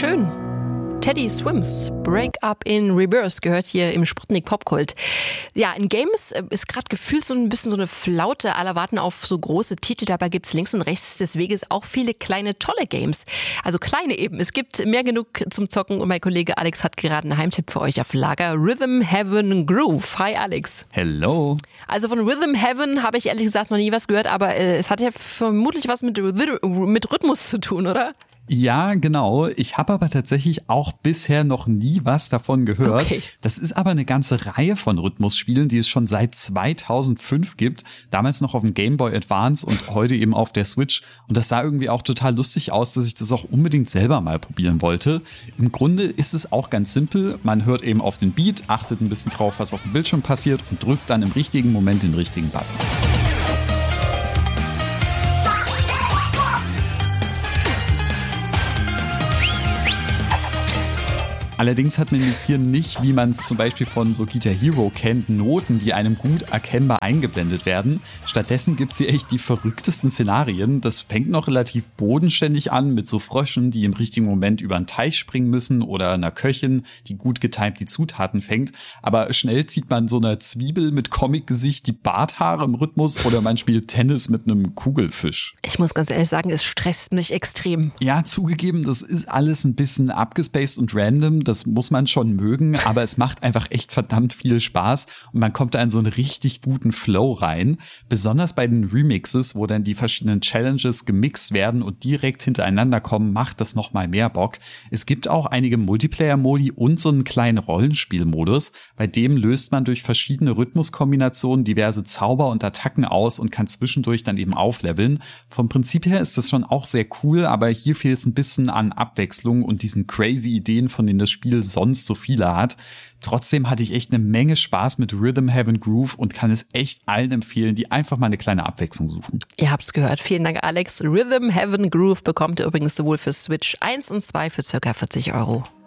schön. Teddy Swims, Break Up in Reverse gehört hier im Sputnik Popkult. Ja, in Games ist gerade gefühlt so ein bisschen so eine Flaute. Alle warten auf so große Titel. Dabei gibt's links und rechts des Weges auch viele kleine, tolle Games. Also kleine eben. Es gibt mehr genug zum Zocken und mein Kollege Alex hat gerade einen Heimtipp für euch auf Lager. Rhythm Heaven Groove. Hi Alex. Hello. Also von Rhythm Heaven habe ich ehrlich gesagt noch nie was gehört, aber es hat ja vermutlich was mit Rhythmus zu tun, oder? Ja, genau. Ich habe aber tatsächlich auch bisher noch nie was davon gehört. Okay. Das ist aber eine ganze Reihe von Rhythmusspielen, die es schon seit 2005 gibt. Damals noch auf dem Game Boy Advance und heute eben auf der Switch. Und das sah irgendwie auch total lustig aus, dass ich das auch unbedingt selber mal probieren wollte. Im Grunde ist es auch ganz simpel. Man hört eben auf den Beat, achtet ein bisschen drauf, was auf dem Bildschirm passiert und drückt dann im richtigen Moment den richtigen Button. Allerdings hat man jetzt hier nicht, wie man es zum Beispiel von so Guitar Hero kennt, Noten, die einem gut erkennbar eingeblendet werden. Stattdessen gibt es hier echt die verrücktesten Szenarien. Das fängt noch relativ bodenständig an mit so Fröschen, die im richtigen Moment über einen Teich springen müssen oder einer Köchin, die gut getimt die Zutaten fängt. Aber schnell zieht man so einer Zwiebel mit Comic-Gesicht die Barthaare im Rhythmus oder man spielt Tennis mit einem Kugelfisch. Ich muss ganz ehrlich sagen, es stresst mich extrem. Ja, zugegeben, das ist alles ein bisschen abgespaced und random. Das muss man schon mögen, aber es macht einfach echt verdammt viel Spaß und man kommt da in so einen richtig guten Flow rein. Besonders bei den Remixes, wo dann die verschiedenen Challenges gemixt werden und direkt hintereinander kommen, macht das nochmal mehr Bock. Es gibt auch einige Multiplayer-Modi und so einen kleinen Rollenspielmodus. Bei dem löst man durch verschiedene Rhythmuskombinationen diverse Zauber und Attacken aus und kann zwischendurch dann eben aufleveln. Vom Prinzip her ist das schon auch sehr cool, aber hier fehlt es ein bisschen an Abwechslung und diesen crazy Ideen, von denen das Spiel sonst so viele hat. Trotzdem hatte ich echt eine Menge Spaß mit Rhythm Heaven Groove und kann es echt allen empfehlen, die einfach mal eine kleine Abwechslung suchen. Ihr habt's gehört. Vielen Dank, Alex. Rhythm Heaven Groove bekommt ihr übrigens sowohl für Switch 1 und 2 für ca. 40 €.